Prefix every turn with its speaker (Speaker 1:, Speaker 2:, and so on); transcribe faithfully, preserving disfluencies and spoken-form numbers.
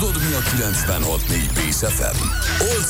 Speaker 1: Tudod, mi a kilencvenhat négy Pész ef em? Old